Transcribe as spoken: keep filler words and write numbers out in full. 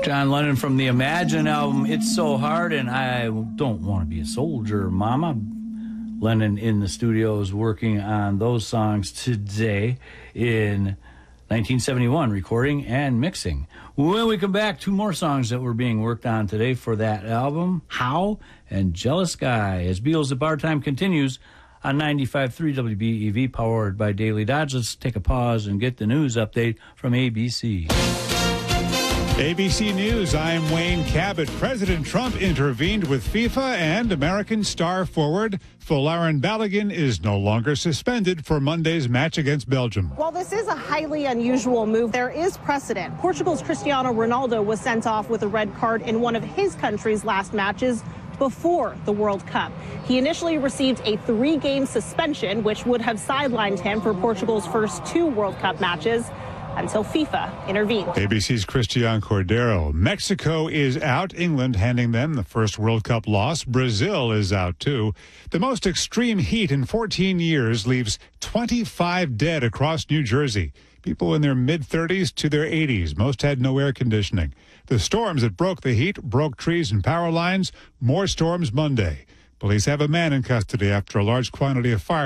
John Lennon from the Imagine album, It's So Hard, and I Don't Want to Be a Soldier, Mama. Lennon in the studios working on those songs today in nineteen seventy-one, recording and mixing. When we come back, two more songs that were being worked on today for that album, How and Jealous Guy, as Beatles at Bar Time continues on ninety-five point three W B E V, powered by Daily Dodge. Let's take a pause and get the news update from A B C. A B C News, I'm Wayne Cabot. President Trump intervened with FIFA, and American star forward Folarin Balogun is no longer suspended for Monday's match against Belgium. While this is a highly unusual move, there is precedent. Portugal's Cristiano Ronaldo was sent off with a red card in one of his country's last matches before the World Cup. He initially received a three-game suspension, which would have sidelined him for Portugal's first two World Cup matches, until FIFA intervened. A B C's Christian Cordero. Mexico is out. England handing them the first World Cup loss. Brazil is out, too. The most extreme heat in fourteen years leaves twenty-five dead across New Jersey. People in their mid-thirties to their eighties. Most had no air conditioning. The storms that broke the heat broke trees and power lines. More storms Monday. Police have a man in custody after a large quantity of fire